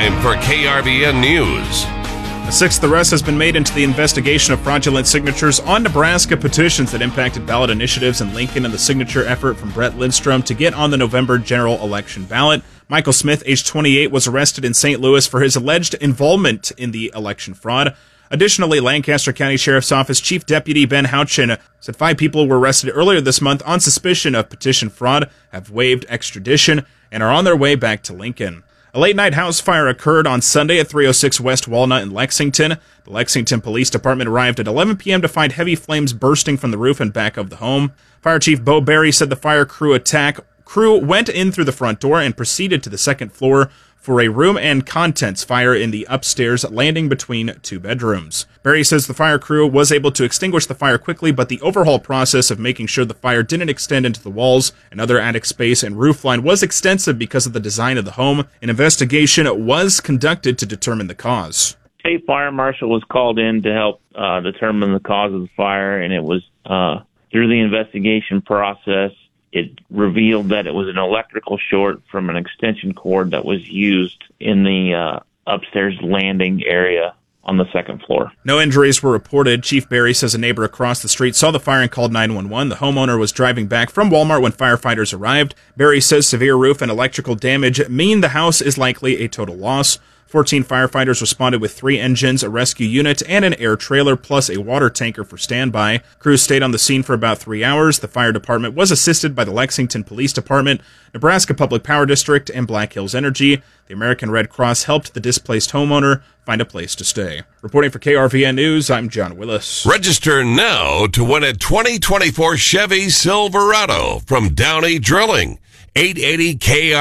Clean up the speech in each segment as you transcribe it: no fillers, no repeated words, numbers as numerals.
time for KRVN News. A sixth arrest has been made into the investigation of fraudulent signatures on Nebraska petitions that impacted ballot initiatives in Lincoln and the signature effort from Brett Lindstrom to get on the November general election ballot. Michael Smith, age 28, was arrested in St. Louis for his alleged involvement in the election fraud. Additionally, Lancaster County Sheriff's Office Chief Deputy Ben Houchin said 5 people were arrested earlier this month on suspicion of petition fraud, have waived extradition, and are on their way back to Lincoln. A late-night house fire occurred on Sunday at 306 West Walnut in Lexington. The Lexington Police Department arrived at 11 p.m. to find heavy flames bursting from the roof and back of the home. Fire Chief Bo Berry said the fire crew went in through the front door and proceeded to the second floor for a room and contents fire in the upstairs landing between 2 bedrooms. Berry says the fire crew was able to extinguish the fire quickly, but the overhaul process of making sure the fire didn't extend into the walls and other attic space and roof line was extensive because of the design of the home. An investigation was conducted to determine the cause. State Fire Marshal was called in to help determine the cause of the fire, and it was through the investigation process, it revealed that it was an electrical short from an extension cord that was used in the upstairs landing area on the second floor. No injuries were reported. Chief Berry says a neighbor across the street saw the fire and called 911. The homeowner was driving back from Walmart when firefighters arrived. Berry says severe roof and electrical damage mean the house is likely a total loss. 14 firefighters responded with 3 engines, a rescue unit, and an air trailer, plus a water tanker for standby. Crews stayed on the scene for about 3 hours. The fire department was assisted by the Lexington Police Department, Nebraska Public Power District, and Black Hills Energy. The American Red Cross helped the displaced homeowner find a place to stay. Reporting for KRVN News, I'm John Willis. Register now to win a 2024 Chevy Silverado from Downey Drilling. 880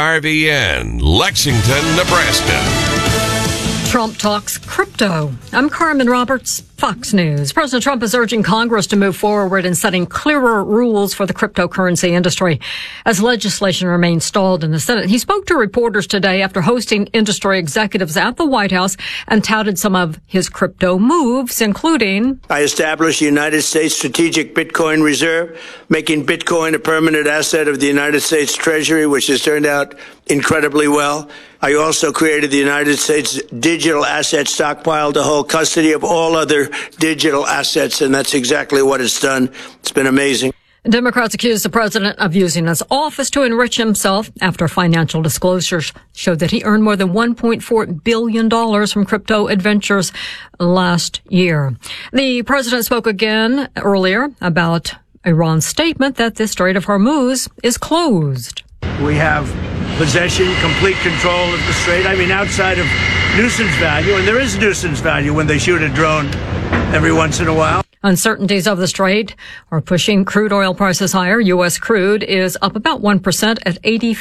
KRVN, Lexington, Nebraska. Trump talks crypto. I'm Carmen Roberts, Fox News. President Trump is urging Congress to move forward in setting clearer rules for the cryptocurrency industry as legislation remains stalled in the Senate. He spoke to reporters today after hosting industry executives at the White House and touted some of his crypto moves, including: I established the United States Strategic Bitcoin Reserve, making Bitcoin a permanent asset of the United States Treasury, which has turned out incredibly well. I also created the United States Digital Asset Stockpile to hold custody of all other digital assets, and that's exactly what it's done. It's been amazing. Democrats accuse the president of using his office to enrich himself after financial disclosures showed that he earned more than $1.4 billion from crypto adventures last year. The president spoke again earlier about Iran's statement that the Strait of Hormuz is closed. We have possession, complete control of the strait. I mean, outside of nuisance value, and there is nuisance value when they shoot a drone every once in a while. Uncertainties of the strait are pushing crude oil prices higher. U.S. crude is up about 1% at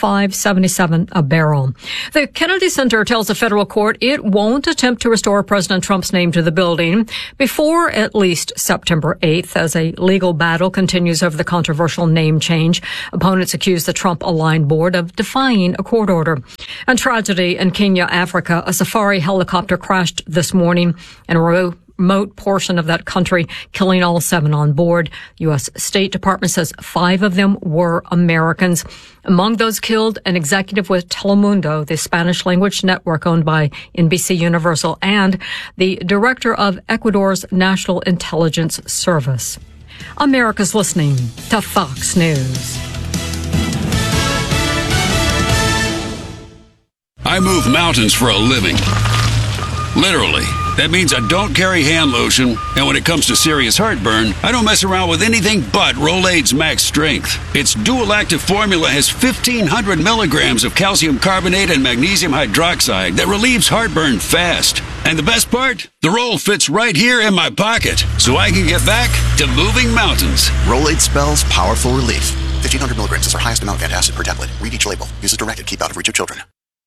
$85.77 a barrel. The Kennedy Center tells a federal court it won't attempt to restore President Trump's name to the building before at least September 8th as a legal battle continues over the controversial name change. Opponents accuse the Trump-aligned board of defying a court order. And tragedy in Kenya, Africa. A safari helicopter crashed this morning in a remote portion of that country, killing all 7 on board. U.S. State Department says 5 of them were Americans. Among those killed, an executive with Telemundo, the Spanish language network owned by NBC Universal, and the director of Ecuador's National Intelligence Service. America's listening to Fox News. I move mountains for a living. Literally. That means I don't carry hand lotion, and when it comes to serious heartburn, I don't mess around with anything but Rolaids Max Strength. Its dual-active formula has 1,500 milligrams of calcium carbonate and magnesium hydroxide that relieves heartburn fast. And the best part? The roll fits right here in my pocket, so I can get back to moving mountains. Rolaids spells powerful relief. 1,500 milligrams is our highest amount of antacid per tablet. Read each label. Use as directed. Keep out of reach of children.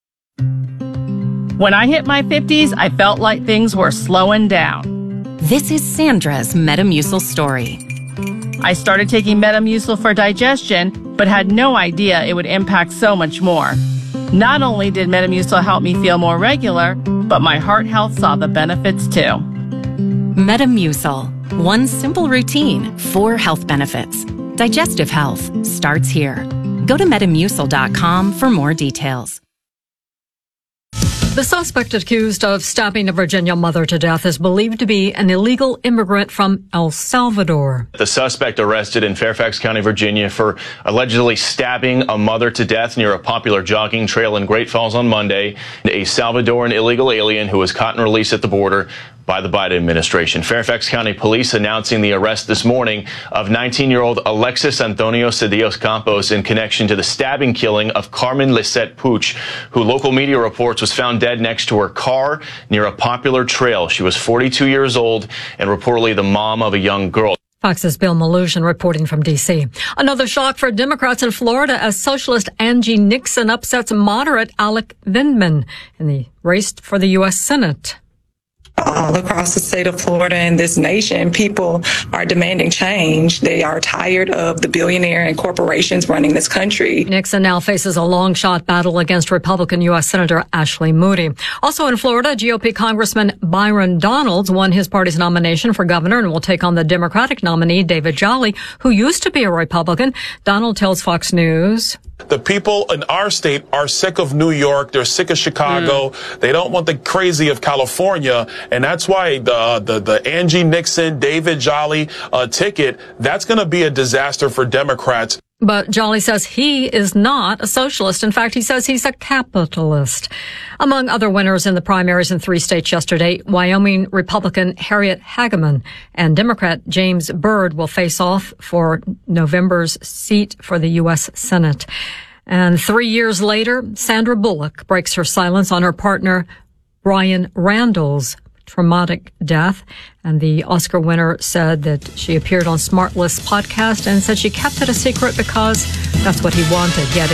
When I hit my 50s, I felt like things were slowing down. This is Sandra's Metamucil story. I started taking Metamucil for digestion, but had no idea it would impact so much more. Not only did Metamucil help me feel more regular, but my heart health saw the benefits too. Metamucil. One simple routine, 4 health benefits. Digestive health starts here. Go to Metamucil.com for more details. The suspect accused of stabbing a Virginia mother to death is believed to be an illegal immigrant from El Salvador. The suspect arrested in Fairfax County, Virginia for allegedly stabbing a mother to death near a popular jogging trail in Great Falls on Monday. A Salvadoran illegal alien who was caught and released at the border by the Biden administration. Fairfax County Police announcing the arrest this morning of 19-year-old Alexis Antonio Cedillos Campos in connection to the stabbing killing of Carmen Lisette Puch, who local media reports was found dead next to her car near a popular trail. She was 42 years old and reportedly the mom of a young girl. Fox's Bill Maluzhin reporting from D.C. Another shock for Democrats in Florida as socialist Angie Nixon upsets moderate Alec Vindman in the race for the U.S. Senate. All across the state of Florida and this nation, people are demanding change. They are tired of the billionaire and corporations running this country. Nixon now faces a long-shot battle against Republican U.S. Senator Ashley Moody. Also in Florida, GOP Congressman Byron Donalds won his party's nomination for governor and will take on the Democratic nominee, David Jolly, who used to be a Republican. Donald tells Fox News. The people in our state are sick of New York. They're sick of Chicago. They don't want the crazy of California. And that's why the Angie Nixon, David Jolly ticket, that's going to be a disaster for Democrats. But Jolly says he is not a socialist. In fact, he says he's a capitalist. Among other winners in the primaries in 3 states yesterday, Wyoming Republican Harriet Hageman and Democrat James Byrd will face off for November's seat for the U.S. Senate. And 3 years later, Sandra Bullock breaks her silence on her partner Brian Randall's traumatic death. And the Oscar winner said that she appeared on Smartless podcast and said she kept it a secret because that's what he wanted. He had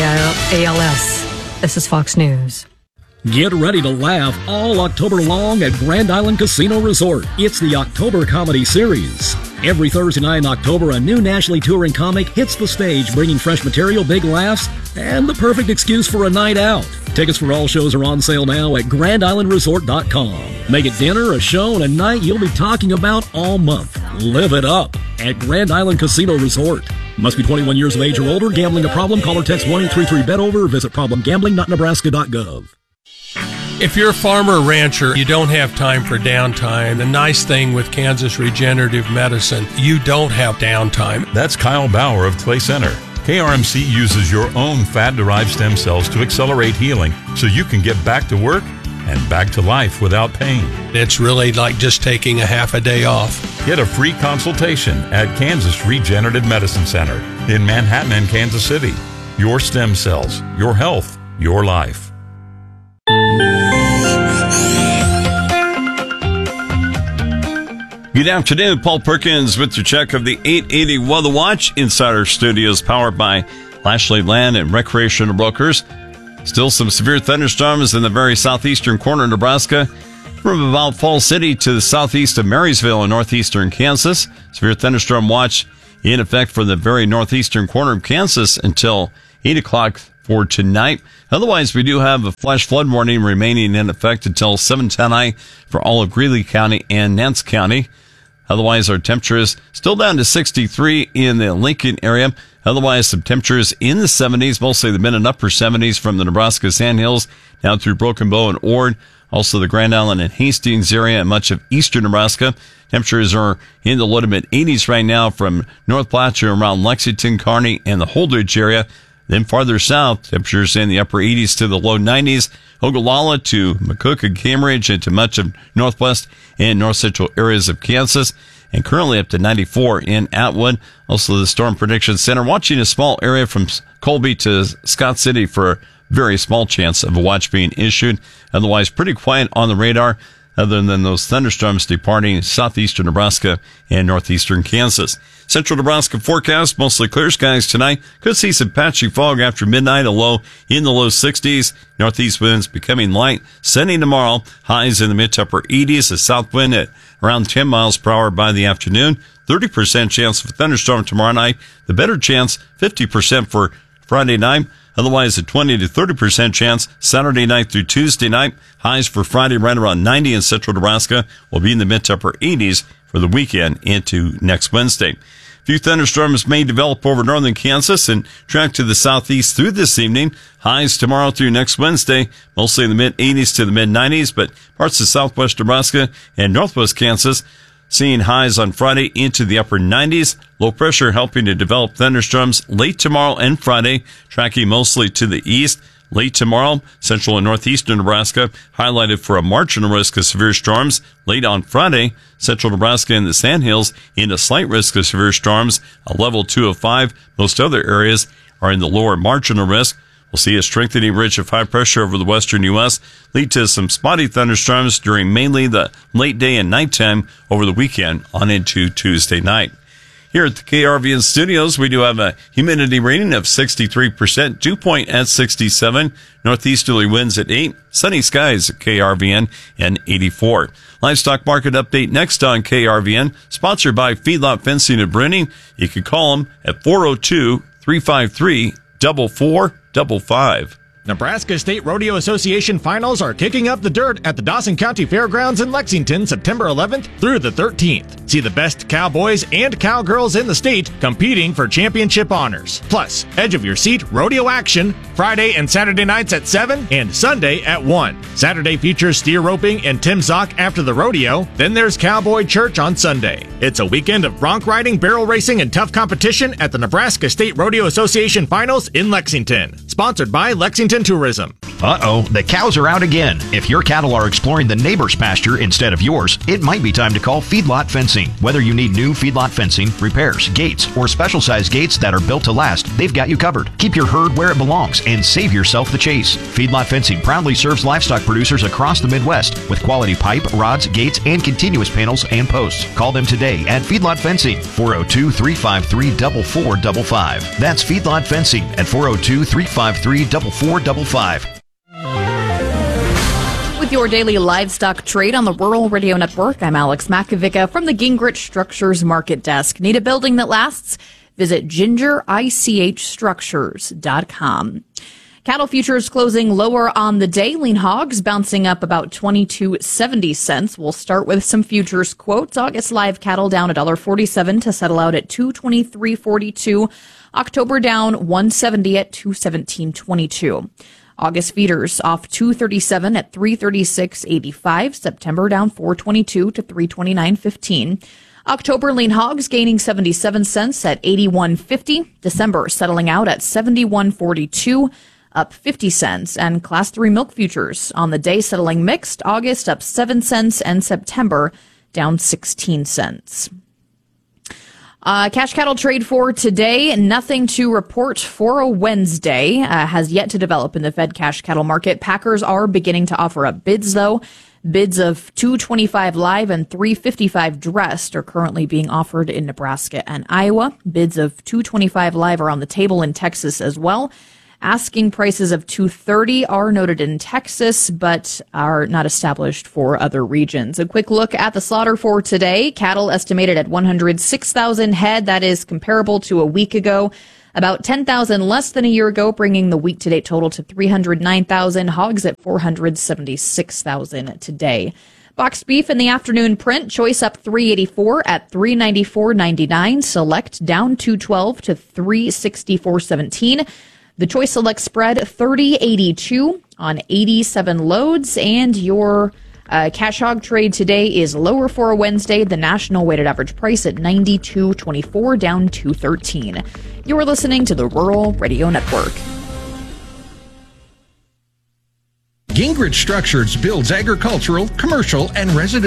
ALS. This is Fox News. Get ready to laugh all October long at Grand Island Casino Resort. It's the October Comedy Series. Every Thursday night in October, a new nationally touring comic hits the stage, bringing fresh material, big laughs, and the perfect excuse for a night out. Tickets for all shows are on sale now at GrandIslandResort.com. Make it dinner, a show, and a night you'll be talking about all month. Live it up at Grand Island Casino Resort. Must be 21 years of age or older. Gambling a problem? Call or text 1-833-BET-OVER or visit problemgambling.nebraska.gov. If you're a farmer or rancher, you don't have time for downtime. The nice thing with Kansas Regenerative Medicine, you don't have downtime. That's Kyle Bauer of Clay Center. KRMC uses your own fat-derived stem cells to accelerate healing so you can get back to work and back to life without pain. It's really like just taking a half a day off. Get a free consultation at Kansas Regenerative Medicine Center in Manhattan and Kansas City. Your stem cells, your health, your life. Good afternoon, Paul Perkins with your check of the 880 Weather Watch inside our studios, powered by Lashley Land and Recreational Brokers. Still some severe thunderstorms in the very southeastern corner of Nebraska, from about Falls City to the southeast of Marysville in northeastern Kansas. Severe thunderstorm watch in effect for the very northeastern corner of Kansas until 8 o'clock for tonight. Otherwise, we do have a flash flood warning remaining in effect until 7:10 for all of Greeley County and Nance County. Otherwise, our temperature is still down to 63 in the Lincoln area. Otherwise, some temperatures in the 70s, mostly the mid and upper 70s from the Nebraska Sandhills down through Broken Bow and Ord. Also the Grand Island and Hastings area and much of eastern Nebraska. Temperatures are in the low to mid 80s right now from North Platte around Lexington, Kearney, and the Holdridge area. Then farther south, temperatures in the upper 80s to the low 90s. Ogallala to McCook and Cambridge and to much of northwest and north central areas of Kansas. And currently up to 94 in Atwood. Also the Storm Prediction Center watching a small area from Colby to Scott City for a very small chance of a watch being issued. Otherwise pretty quiet on the radar, other than those thunderstorms departing southeastern Nebraska and northeastern Kansas. Central Nebraska forecast, mostly clear skies tonight. Could see some patchy fog after midnight, a low in the low 60s. Northeast winds becoming light. Sunny tomorrow, highs in the mid to upper 80s. A south wind at around 10 miles per hour by the afternoon. 30% chance of a thunderstorm tomorrow night. The better chance, 50% for Friday night. Otherwise, a 20 to 30% chance Saturday night through Tuesday night. Highs for Friday right around 90 in central Nebraska will be in the mid to upper 80s for the weekend into next Wednesday. If few thunderstorms may develop over northern Kansas and track to the southeast through this evening. Highs tomorrow through next Wednesday, mostly in the mid-80s to the mid-90s, but parts of southwest Nebraska and northwest Kansas seeing highs on Friday into the upper 90s. Low pressure helping to develop thunderstorms late tomorrow and Friday, tracking mostly to the east. Late tomorrow, central and northeastern Nebraska highlighted for a marginal risk of severe storms. Late on Friday, central Nebraska and the Sandhills in a slight risk of severe storms, a level 2 of 5. Most other areas are in the lower marginal risk. We'll see a strengthening ridge of high pressure over the western U.S. lead to some spotty thunderstorms during mainly the late day and nighttime over the weekend on into Tuesday night. Here at the KRVN studios, we do have a humidity rating of 63%, dew point at 67, northeasterly winds at 8, sunny skies at KRVN and 84. Livestock market update next on KRVN, sponsored by Feedlot Fencing and Breeding. You can call them at 402-353-4455. Nebraska State Rodeo Association finals are kicking up the dirt at the Dawson County Fairgrounds in Lexington, September 11th through the 13th. See the best cowboys and cowgirls in the state competing for championship honors. Plus, edge of your seat rodeo action Friday and Saturday nights at 7 and Sunday at 1. Saturday features steer roping and Tim Zock after the rodeo. Then there's Cowboy Church on Sunday. It's a weekend of bronc riding, barrel racing, and tough competition at the Nebraska State Rodeo Association finals in Lexington. Sponsored by Lexington Tourism. Uh-oh, the cows are out again. If your cattle are exploring the neighbor's pasture instead of yours, it might be time to call Feedlot Fencing. Whether you need new feedlot fencing, repairs, gates, or special-sized gates that are built to last, they've got you covered. Keep your herd where it belongs and save yourself the chase. Feedlot Fencing proudly serves livestock producers across the Midwest with quality pipe, rods, gates, and continuous panels and posts. Call them today at Feedlot Fencing, 402-353-4455. That's Feedlot Fencing at 402-353-4455. With your daily livestock trade on the Rural Radio Network, I'm Alex Makovica from the Gingrich Structures Market Desk. Need a building that lasts? Visit gingerichstructures.com. Cattle futures closing lower on the day. Lean hogs bouncing up about 22.70 cents. We'll start with some futures quotes. August live cattle down $1.47 to settle out at $223.42. October down $1.70 at $217.22. August feeders off $2.37 at $336.85. September down $4.22 to $329.15. October lean hogs gaining 77 cents at $81.50. December settling out at $71.42, up 50 cents. And Class 3 milk futures on the day settling mixed. August up 7 cents and September down 16 cents. Cash cattle trade for today. Nothing to report for a Wednesday. Has yet to develop in the Fed cash cattle market. Packers are beginning to offer up bids, though. Bids of $225 live and $355 dressed are currently being offered in Nebraska and Iowa. Bids of $225 live are on the table in Texas as well. Asking prices of $230 are noted in Texas, but are not established for other regions. A quick look at the slaughter for today. Cattle estimated at 106,000 head. That is comparable to a week ago. About 10,000 less than a year ago, bringing the week-to-date total to 309,000. Hogs at 476,000 today. Boxed beef in the afternoon print. Choice up $3.84 at $394.99. Select down $2.12 to $364.17. The Choice Select spread $30.82 on 87 loads, and your cash hog trade today is lower for a Wednesday. The national weighted average price at $92.24, down $2.13. You're listening to the Rural Radio Network. Gingrich Structures builds agricultural, commercial, and residential